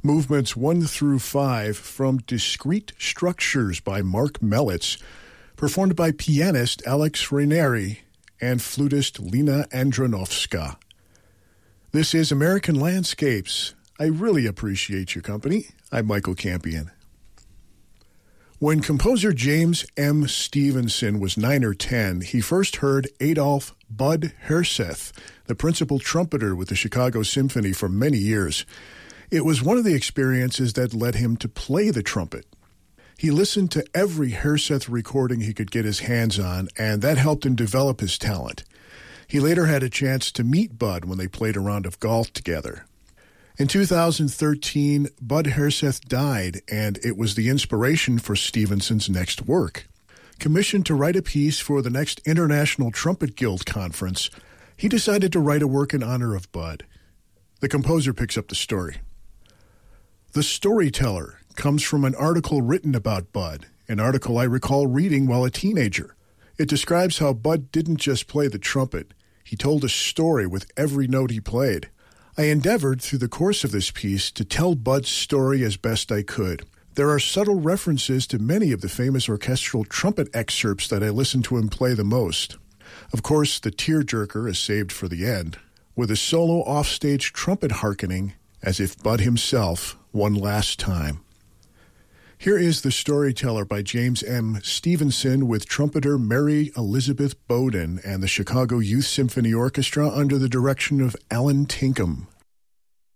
Movements 1 through 5 from Discrete Structures by Mark Mellitz, performed by pianist Alex Raineri and flutist Lena Andronovska. This is American Landscapes. I really appreciate your company. I'm Michael Campion. When composer James M. Stevenson was 9 or 10, he first heard Adolph Bud Herseth, the principal trumpeter with the Chicago Symphony for many years. It was one of the experiences that led him to play the trumpet. He listened to every Herseth recording he could get his hands on, and that helped him develop his talent. He later had a chance to meet Bud when they played a round of golf together. In 2013, Bud Herseth died, and it was the inspiration for Stevenson's next work. Commissioned to write a piece for the next International Trumpet Guild conference, he decided to write a work in honor of Bud. The composer picks up the story. The Storyteller comes from an article written about Bud, an article I recall reading while a teenager. It describes how Bud didn't just play the trumpet. He told a story with every note he played. I endeavored through the course of this piece to tell Bud's story as best I could. There are subtle references to many of the famous orchestral trumpet excerpts that I listened to him play the most. Of course, the tearjerker is saved for the end, with a solo offstage trumpet hearkening as if Bud himself one last time. Here is The Storyteller by James M. Stevenson with trumpeter Mary Elizabeth Bowden and the Chicago Youth Symphony Orchestra under the direction of Alan Tinkham.